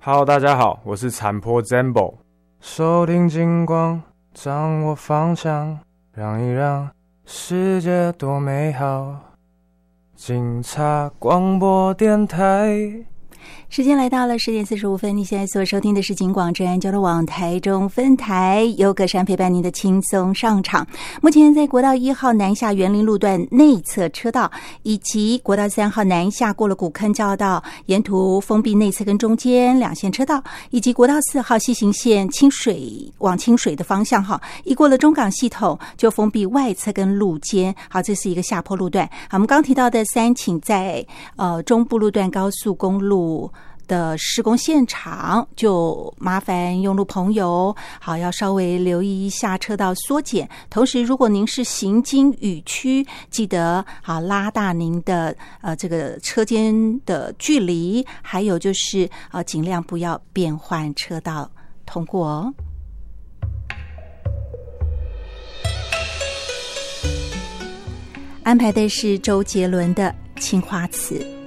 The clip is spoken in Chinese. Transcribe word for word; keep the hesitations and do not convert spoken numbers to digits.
Hello， 大家好，我是残波 Zambo。收听金光，掌握方向，让一让世界多美好。警察广播电台。 时间来到了十点四十五分，你现在所收听的是警广治安交流网台中分台，由葛珊陪伴您的轻松上场。目前在国道一号南下园林路段内侧车道，以及国道三号南下过了古坑交道，沿途封闭内侧跟中间两线车道，以及国道四号西行线清水往清水的方向哈，一过了中港系统就封闭外侧跟路肩。好，这是一个下坡路段。好，我们刚提到的三请在呃中部路段高速公路的施工现场，就麻烦用路朋友好要稍微留意一下车道缩减。同时，如果您是行经雨区，记得好拉大您的呃这个车间的距离，还有就是呃尽量不要变换车道通过哦。安排的是周杰伦的《青花瓷》。